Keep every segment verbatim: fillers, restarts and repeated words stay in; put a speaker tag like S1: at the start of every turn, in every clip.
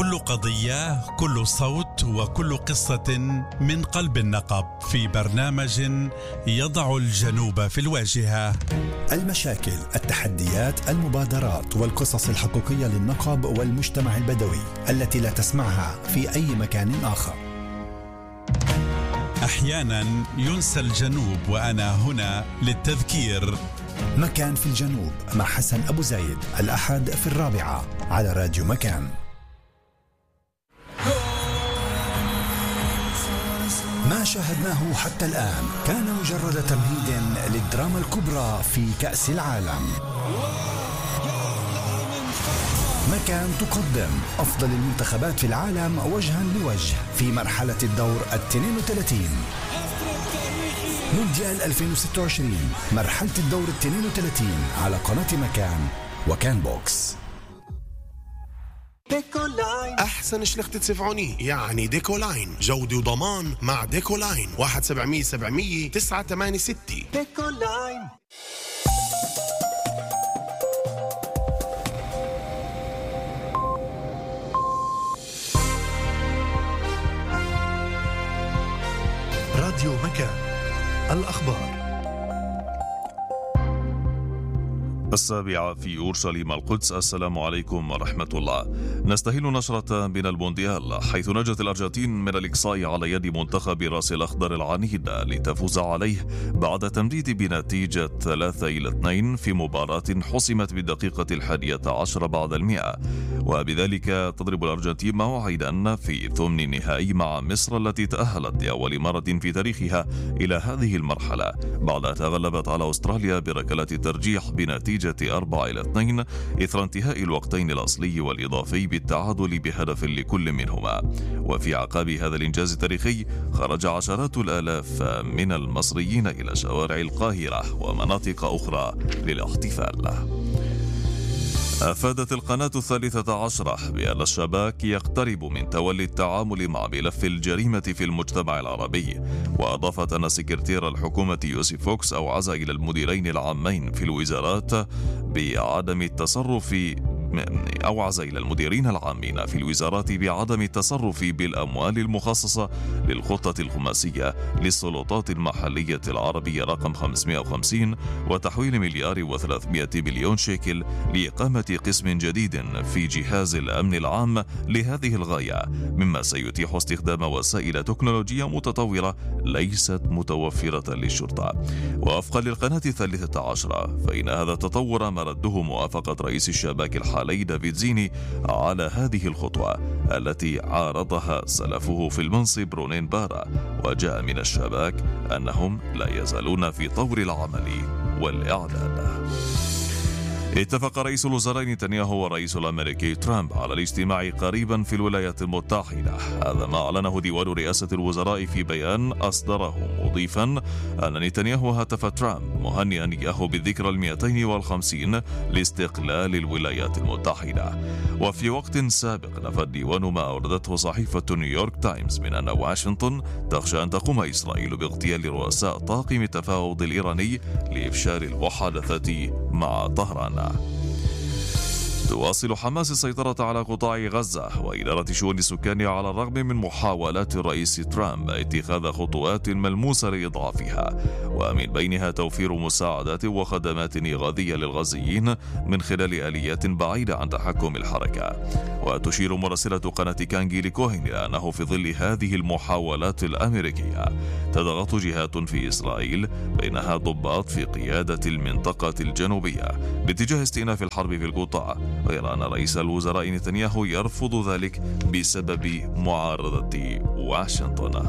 S1: كل قضية، كل صوت، وكل قصة من قلب النقب في برنامج يضع الجنوب في الواجهة.
S2: المشاكل، التحديات، المبادرات والقصص الحقيقية للنقب والمجتمع البدوي التي لا تسمعها في أي مكان آخر.
S1: أحيانا ينسى الجنوب وأنا هنا للتذكير.
S2: مكان في الجنوب مع حسن أبو زايد، الأحد في الرابعة على راديو مكان. ما شاهدناه حتى الآن كان مجرد تمهيد للدراما الكبرى في كأس العالم. مكان تقدم أفضل المنتخبات في العالم وجها لوجه في مرحلة الدور الاثنين وثلاثين. مونديال ألفين وستة وعشرين مرحلة الدور الاثنين وثلاثين على قناة مكان وكان بوكس.
S3: أحسن شلخت سفعوني يعني ديكولاين، جودة وضمان مع ديكولاين. واحد سبعمية سبعمية تسعة ثمانية ستة. ديكولاين.
S4: راديو مكان، الأخبار.
S5: السابعة في أورشليم القدس. السلام عليكم ورحمة الله. نستهل نشرة من المونديال، حيث نجت الأرجنتين من الإقصاء على يد منتخب راس الأخضر العنيد لتفوز عليه بعد تمديد بنتيجة ثلاثة إلى اثنين في مباراة حسمت بالدقيقة الحادية عشر بعد المئة، وبذلك تضرب الأرجنتين موعدا في ثمن النهائي مع مصر التي تأهلت لأول مرة في تاريخها إلى هذه المرحلة بعد أن تغلبت على أستراليا بركلات الترجيح بنتيجة أربعة إلى اثنين إثر انتهاء الوقتين الأصلي والإضافي بالتعادل بهدف لكل منهما. وفي عقاب هذا الإنجاز التاريخي خرج عشرات الآلاف من المصريين إلى شوارع القاهرة ومناطق أخرى للاحتفال. أفادت القناة الثالثة عشرة بأن الشباك يقترب من تولي التعامل مع ملف الجريمة في المجتمع العربي، وأضافت أن سكرتير الحكومة يوسف فوكس أوعز إلى المديرين العامين في الوزارات بعدم التصرف أوعز إلى المديرين العامين في الوزارات بعدم التصرف بالأموال المخصصة للخطة الخماسية للسلطات المحلية العربية رقم خمسمائة وخمسين وتحويل مليار وثلاثمائة مليون شيكل لإقامة قسم جديد في جهاز الأمن العام لهذه الغاية، مما سيتيح استخدام وسائل تكنولوجية متطورة ليست متوفرة للشرطة. ووفقا للقناة الثالثة عشرة فإن هذا التطور مرده موافقة رئيس الشباك الحالي دافيد زيني على هذه الخطوة التي عارضها سلفه في المنصب رونين بارا، وجاء من الشباك أنهم لا يزالون في طور العمل والإعداد. اتفق رئيس الوزراء نتنياهو والرئيس الأمريكي ترامب على الاجتماع قريبا في الولايات المتحدة. هذا ما أعلنه ديوان رئاسة الوزراء في بيان أصدره، مضيفا أن نتنياهو هتف ترامب مهنئا إياه بالذكرى المئتين والخمسين لاستقلال الولايات المتحدة. وفي وقت سابق نفى الديوان ما أوردته صحيفة نيويورك تايمز من أن واشنطن تخشى أن تقوم إسرائيل باغتيال رؤساء طاقم التفاوض الإيراني لإفشال المحادثة مع طهران. تواصل حماس السيطرة على قطاع غزة وإدارة شؤون السكان على الرغم من محاولات الرئيس ترامب اتخاذ خطوات ملموسة لإضعافها، ومن بينها توفير مساعدات وخدمات إغاثية للغزيين من خلال آليات بعيدة عن تحكم الحركة. وتشير مراسلة قناة كانجي لكوهن إلى أنه في ظل هذه المحاولات الأمريكية تضغط جهات في إسرائيل بينها ضباط في قيادة المنطقة الجنوبية باتجاه استئناف الحرب في القطاع، غير أن رئيس الوزراء نتنياهو يرفض ذلك بسبب معارضة واشنطن.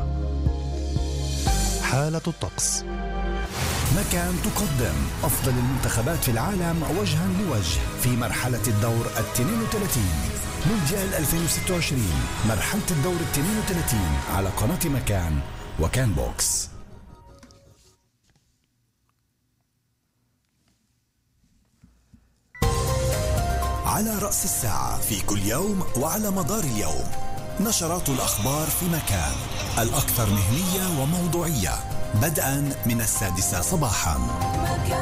S4: حالة الطقس.
S2: مكان تقدم أفضل المنتخبات في العالم وجها لوجه في مرحلة الدور الاثنين وثلاثين. مونديال ألفين وستة وعشرين مرحلة الدور الاثنين وثلاثين على قناة مكان وكان بوكس. على رأس الساعة في كل يوم وعلى مدار اليوم نشرات الأخبار في مكان، الأكثر مهنية وموضوعية، بدءا من السادسة صباحا.